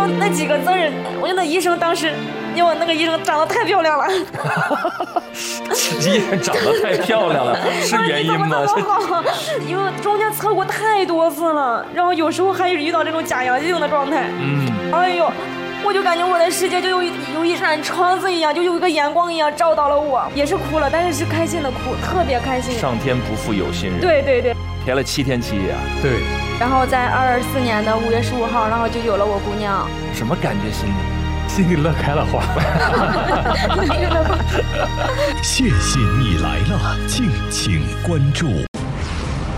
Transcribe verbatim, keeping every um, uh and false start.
后那几个字儿，我觉得那医生当时，因为我那个医生长得太漂亮了。 医生长得太漂亮了，是原因吗？ 因为中间测过太多次了，然后有时候还遇到这种假阳性的状态。 嗯， 哎呦。我就感觉我的世界就有一有一扇窗子一样，就有一个阳光一样照到了我，也是哭了，但是是开心的哭，特别开心。 上天不负有心人。 对对对， 陪了七天七夜啊。 对。 然后在二四年的五月十五号，然后就有了我姑娘。 什么感觉？心里心里乐开了花。 谢谢你来了，敬请关注。